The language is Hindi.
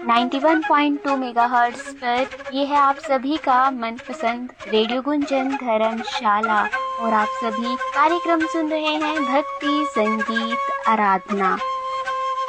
91.2 मेगाहर्ट्ज पर ये है आप सभी का मनपसंद रेडियो गुंजन धर्मशाला और आप सभी कार्यक्रम सुन रहे हैं भक्ति संगीत आराधना।